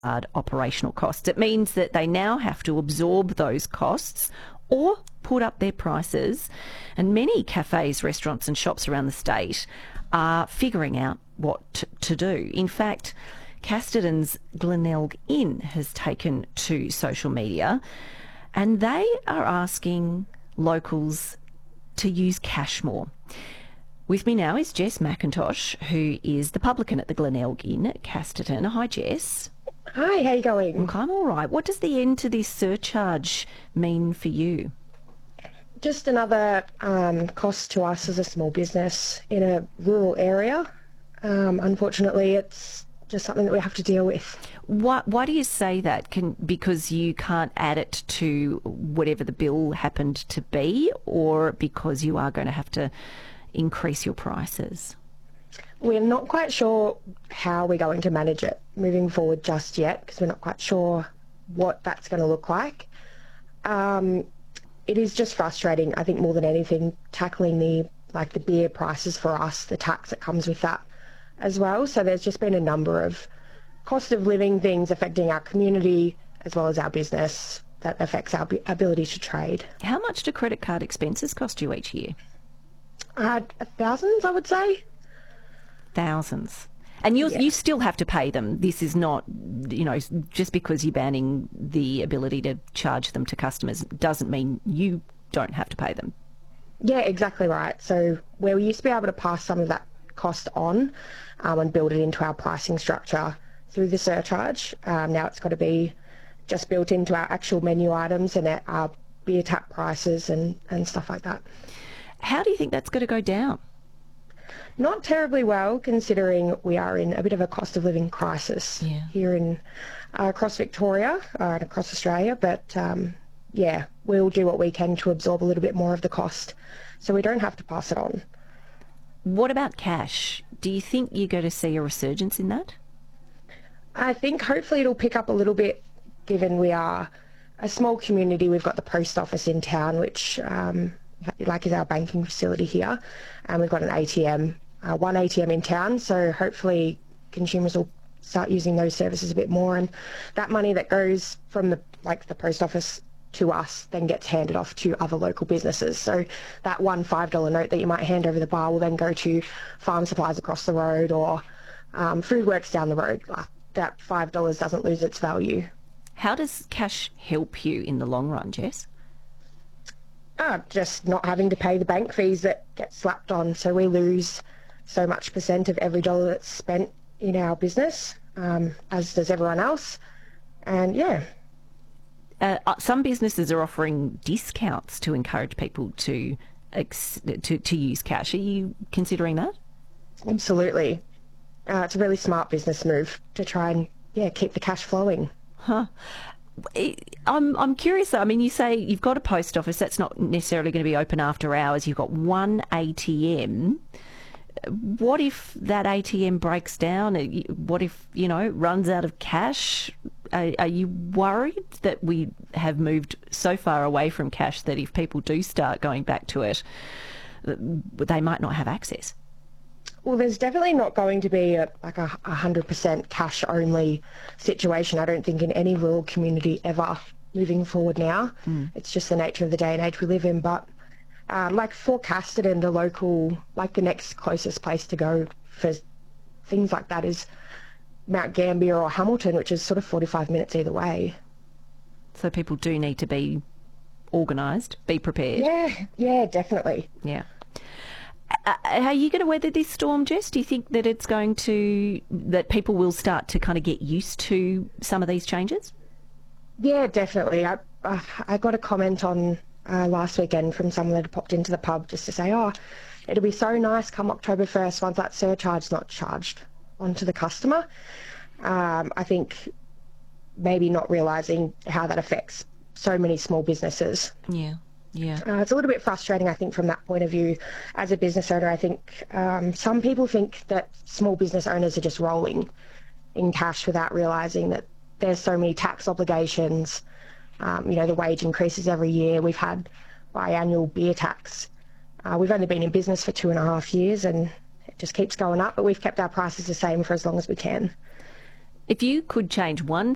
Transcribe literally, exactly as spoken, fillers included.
operational costs. It means that they now have to absorb those costs or put up their prices. And many cafes, restaurants and shops around the state are figuring out what to, to do. In fact, Casterton's Glenelg Inn has taken to social media and they are asking locals to use cash more. With me now is Jess McIntosh, who is the publican at the Glenelg Inn at Casterton. Hi, Jess. Hi, how you going? Look, I'm all right. What does the end to this surcharge mean for you? Just another um, cost to us as a small business in a rural area. Um, unfortunately, it's just something that we have to deal with. Why, why do you say that? Can, because you can't add it to whatever the bill happened to be, or because you are going to have to increase your prices? We're not quite sure how we're going to manage it moving forward just yet, because we're not quite sure what that's going to look like. Um, it is just frustrating, I think, more than anything, tackling the like the beer prices for us, the tax that comes with that as well. So there's just been a number of cost of living things affecting our community as well as our business that affects our ability to trade. How much do credit card expenses cost you each year? Uh, thousands, I would say. Thousands. And you Yeah. you still have to pay them. This is not, you know, just because you're banning the ability to charge them to customers doesn't mean you don't have to pay them. Yeah, exactly right. So where we used to be able to pass some of that cost on um, and build it into our pricing structure through the surcharge, um, now it's got to be just built into our actual menu items and our, our beer tap prices and, and stuff like that. How do you think that's going to go down? Not terribly well, considering we are in a bit of a cost of living crisis Yeah. here in uh, across Victoria uh, and across Australia. But um, yeah, we'll do what we can to absorb a little bit more of the cost, so we don't have to pass it on. What about cash? Do you think you're going to see a resurgence in that? I think hopefully it'll pick up a little bit, given we are a small community. We've got the post office in town, which um, like is our banking facility here, and we've got an A T M, uh, one A T M in town, so hopefully consumers will start using those services a bit more, and that money that goes from the like the post office to us then gets handed off to other local businesses. So that one five dollar note that you might hand over the bar will then go to farm supplies across the road or um, Food Works down the road. That five dollars doesn't lose its value. How does cash help you in the long run, Jess? Uh, just not having to pay the bank fees that get slapped on, so we lose so much percent of every dollar that's spent in our business, um, as does everyone else. And yeah. Uh, some businesses are offering discounts to encourage people to, ex- to to use cash. Are you considering that? Absolutely. Uh, it's a really smart business move to try and yeah keep the cash flowing. Huh. I'm I'm curious though. I mean, you say you've got a post office that's not necessarily going to be open after hours. You've got one A T M. What if that A T M breaks down? What if, you know, runs out of cash? Are, are you worried that we have moved so far away from cash that if people do start going back to it, they might not have access? Well, there's definitely not going to be a, like a one hundred percent cash only situation, I don't think, in any rural community ever moving forward now. Mm. It's just the nature of the day and age we live in. But um, like for Casterton, the local, like the next closest place to go for things like that is Mount Gambier or Hamilton, which is sort of forty-five minutes either way. So people do need to be organised, be prepared. Yeah, yeah, definitely. Yeah. Uh, are you going to weather this storm, Jess? Do you think that it's going to, that people will start to kind of get used to some of these changes? Yeah, definitely. I, uh, I got a comment on uh, last weekend from someone that had popped into the pub just to say, oh, it'll be so nice come October first once that surcharge's not charged onto the customer. Um, I think maybe not realising how that affects so many small businesses. Yeah. Yeah, uh, it's a little bit frustrating, I think, from that point of view. As a business owner, I think um, some people think that small business owners are just rolling in cash without realising that there's so many tax obligations. Um, you know, the wage increases every year. We've had biannual beer tax. Uh, we've only been in business for two and a half years and it just keeps going up, but we've kept our prices the same for as long as we can. If you could change one